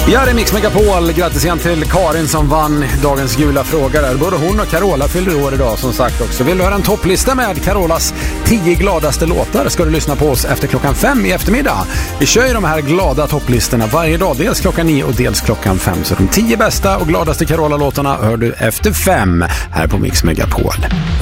Ja, det är Mix Megapol. Grattis igen till Karin som vann dagens gula fråga där. Både hon och Carola fyller år idag som sagt också. Vill du höra en topplista med Carolas 10 gladaste låtar ska du lyssna på oss efter 5:00 i eftermiddag. Vi kör ju de här glada topplistorna varje dag, dels 9 och dels 5. Så de 10 bästa och gladaste Carola-låtarna hör du efter 5 här på Mix Megapol.